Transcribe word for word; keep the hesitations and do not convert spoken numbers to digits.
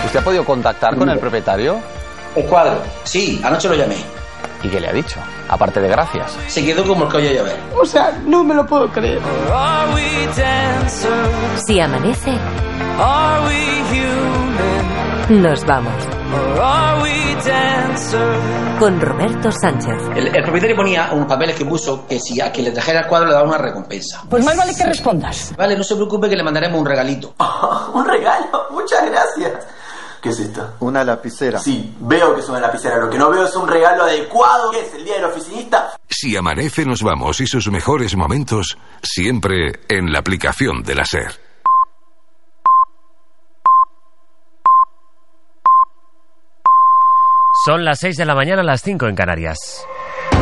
¿Usted ha podido contactar con el propietario? El cuadro, sí, anoche lo llamé. ¿Y qué le ha dicho? Aparte de gracias. Se quedó como el collo de llover. O sea, no me lo puedo creer. Si amanece, nos vamos. Con Roberto Sánchez. El, el propietario ponía unos papeles que puso que si a quien le trajera el cuadro le daba una recompensa. Pues más vale que respondas. Vale, no se preocupe que le mandaremos un regalito. Oh, ¿un regalo? Muchas gracias. ¿Qué es esto? Una lapicera. Sí, veo que es una lapicera. Lo que no veo es un regalo adecuado. ¿Qué es el día del oficinista? Si amanece, nos vamos y sus mejores momentos siempre en la aplicación de la SER. Son las seis de la mañana, las cinco en Canarias.